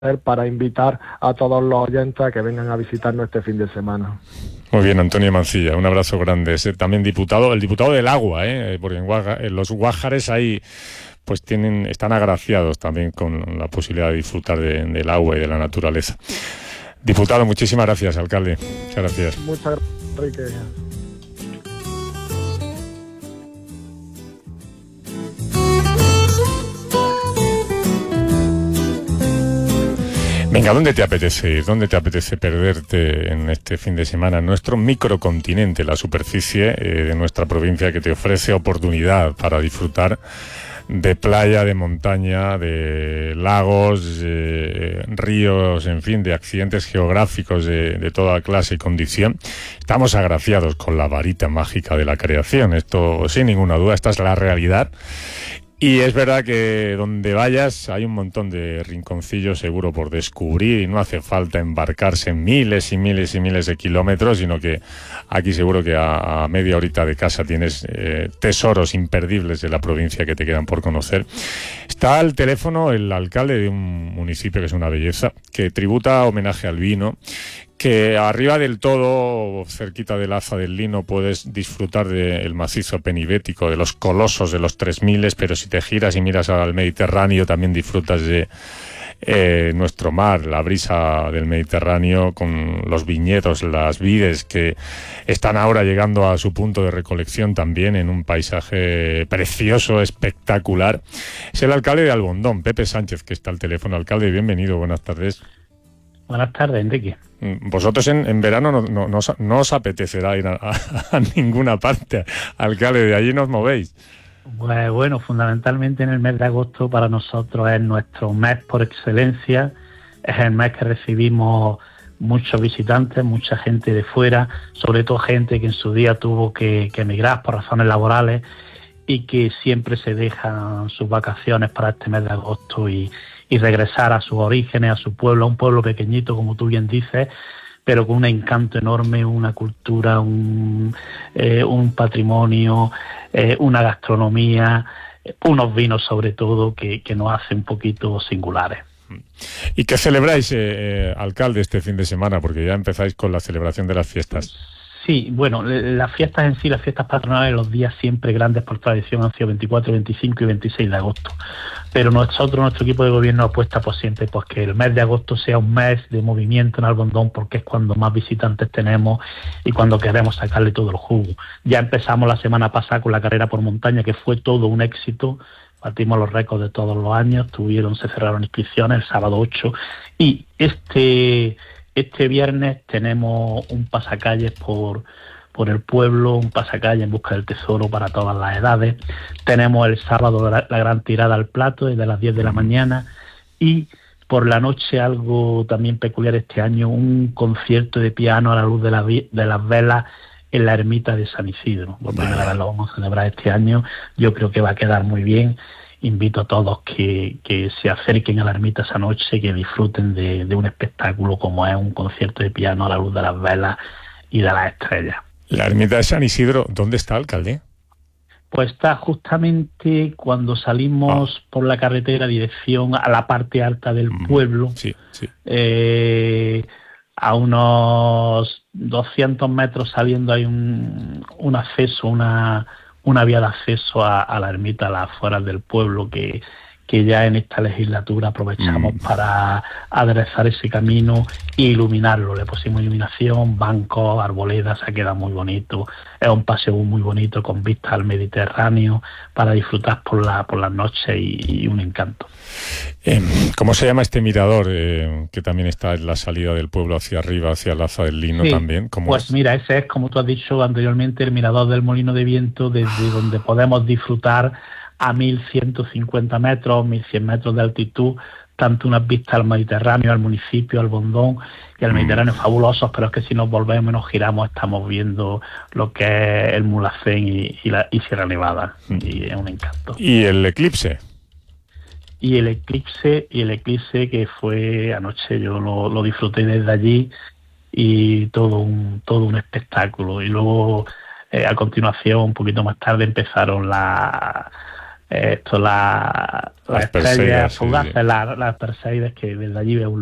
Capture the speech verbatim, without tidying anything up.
para invitar a todos los oyentes a que vengan a visitarnos este fin de semana. Muy bien, Antonio Mancilla, un abrazo grande. Es también diputado, el diputado del agua, ¿eh? Porque en, Guaja, en los Guájares ahí pues tienen, están agraciados también con la posibilidad de disfrutar de, del agua y de la naturaleza. Diputado, muchísimas gracias, alcalde. Muchas gracias. Muchas gracias, Enrique. Venga, ¿dónde te apetece ir? ¿Dónde te apetece perderte en este fin de semana? En nuestro microcontinente, la superficie eh, de nuestra provincia que te ofrece oportunidad para disfrutar de playa, de montaña, de lagos, eh, ríos, en fin, de accidentes geográficos de, de toda clase y condición. Estamos agraciados con la varita mágica de la creación. Esto, sin ninguna duda, esta es la realidad. Y es verdad que donde vayas hay un montón de rinconcillos seguro por descubrir y no hace falta embarcarse en miles y miles y miles de kilómetros, sino que aquí seguro que a, a media horita de casa tienes eh, tesoros imperdibles de la provincia que te quedan por conocer. Está al teléfono el alcalde de un municipio que es una belleza, que tributa homenaje al vino, que arriba del todo, cerquita del Aza del Lino, puedes disfrutar del macizo penibético, de los colosos de los tres miles, pero si te giras y miras al Mediterráneo también disfrutas de eh, nuestro mar, la brisa del Mediterráneo con los viñedos, las vides que están ahora llegando a su punto de recolección también en un paisaje precioso, espectacular. Es el alcalde de Albondón, Pepe Sánchez, que está al teléfono. Alcalde, bienvenido, buenas tardes. Buenas tardes, Enrique. Vosotros en, en verano no, no, no, no os apetecerá ir a, a, a ninguna parte, alcalde, de allí nos movéis. Pues bueno, fundamentalmente en el mes de agosto para nosotros es nuestro mes por excelencia, es el mes que recibimos muchos visitantes, mucha gente de fuera, sobre todo gente que en su día tuvo que, que emigrar por razones laborales y que siempre se dejan sus vacaciones para este mes de agosto y y regresar a sus orígenes, a su pueblo, a un pueblo pequeñito, como tú bien dices, pero con un encanto enorme, una cultura, un, eh, un patrimonio, eh, una gastronomía, unos vinos sobre todo que, que nos hacen un poquito singulares. ¿Y qué celebráis, eh, eh, alcalde, este fin de semana? Porque ya empezáis con la celebración de las fiestas. Sí, bueno, las fiestas en sí, las fiestas patronales, los días siempre grandes por tradición han sido veinticuatro, veinticinco y veintiséis de agosto. Pero nosotros, nuestro equipo de gobierno apuesta por siempre pues que el mes de agosto sea un mes de movimiento en Albondón, porque es cuando más visitantes tenemos y cuando queremos sacarle todo el jugo. Ya empezamos la semana pasada con la carrera por montaña, que fue todo un éxito. Batimos los récords de todos los años, tuvieron, se cerraron inscripciones el sábado ocho y este... Este viernes tenemos un pasacalles por, por el pueblo, un pasacalles en busca del tesoro para todas las edades. Tenemos el sábado la, la gran tirada al plato desde las diez de la mañana y por la noche, algo también peculiar este año, un concierto de piano a la luz de, la, de las velas en la ermita de San Isidro. Por primera vez lo vamos a celebrar este año, yo creo que va a quedar muy bien. Invito a todos que, que se acerquen a la ermita esa noche, que disfruten de, de un espectáculo como es un concierto de piano a la luz de las velas y de las estrellas. La ermita de San Isidro, ¿dónde está, alcalde? Pues está justamente cuando salimos ah. por la carretera dirección a la parte alta del mm, pueblo, sí, sí. Eh, a unos doscientos metros saliendo hay un, un acceso, una... una vía de acceso a, a la ermita, a las afueras del pueblo, que, que ya en esta legislatura aprovechamos mm. para aderezar ese camino e iluminarlo. Le pusimos iluminación, bancos, arboledas, se ha quedado muy bonito. Es un paseo muy bonito con vista al Mediterráneo para disfrutar por la por las noches y, y un encanto. Eh, ¿Cómo se llama este mirador eh, que también está en la salida del pueblo hacia arriba, hacia el Aza del Lino sí, también? ¿Cómo pues es? Mira, ese es, como tú has dicho anteriormente, el mirador del Molino de Viento, desde donde podemos disfrutar a mil ciento cincuenta metros, mil cien metros de altitud, tanto unas vistas al Mediterráneo, al municipio, al Albondón y al Mediterráneo fabulosos, pero es que si nos volvemos y nos giramos estamos viendo lo que es el Mulhacén y, y, la, y Sierra Nevada, y es un encanto. ¿Y el eclipse? Y el eclipse, y el eclipse que fue anoche, yo lo, lo disfruté desde allí y todo un, todo un espectáculo. Y luego, eh, a continuación, un poquito más tarde, empezaron la... esto la, Las las estrellas Perseidas, sí, fugaces, sí. las, las Perseidas, que desde allí veo un